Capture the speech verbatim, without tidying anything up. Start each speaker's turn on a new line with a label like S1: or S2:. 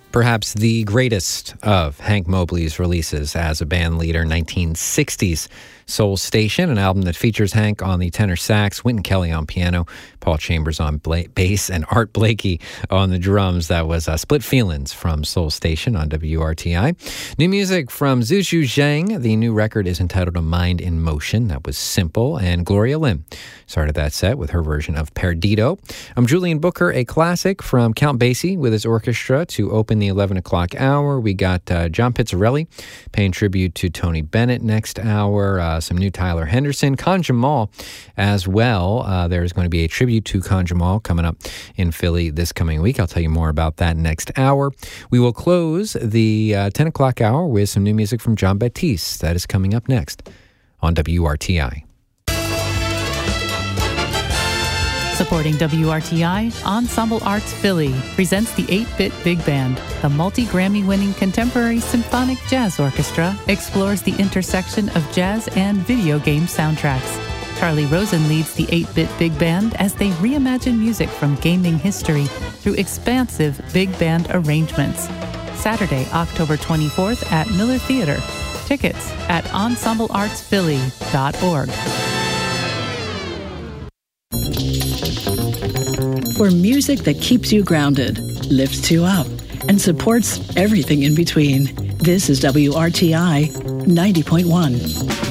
S1: perhaps the greatest of Hank Mobley's releases as a band leader, nineteen sixties Soul Station, an album that features Hank on the tenor sax, Wynton Kelly on piano, Paul Chambers on bla- bass, and Art Blakey on the drums. That was uh, Split Feelings from Soul Station on W R T I. New music from Zhu Zhang. The new record is entitled A Mind in Motion. That was Simple. And Gloria Lim started that set with her version of Perdido. I'm Julian Booker, a classic from Count Basie with his orchestra to open the eleven o'clock hour. We got uh, John Pizzarelli paying tribute to Tony Bennett next hour. Uh, some new Tyler Henderson. Khan Jamal as well. Uh, there's going to be a tribute to Khan Jamal coming up in Philly this coming week. I'll tell you more about that next hour. We will close the uh, ten o'clock hour with some new music from Jon Batiste. That is coming up next on W R T I.
S2: Supporting W R T I, Ensemble Arts Philly presents the eight-Bit Big Band. The multi-Grammy-winning contemporary symphonic jazz orchestra explores the intersection of jazz and video game soundtracks. Charlie Rosen leads the eight-Bit Big Band as they reimagine music from gaming history through expansive big band arrangements. Saturday, October twenty-fourth at Miller Theater. Tickets at ensemble arts philly dot org.
S3: For music that keeps you grounded, lifts you up, and supports everything in between. This is W R T I ninety point one.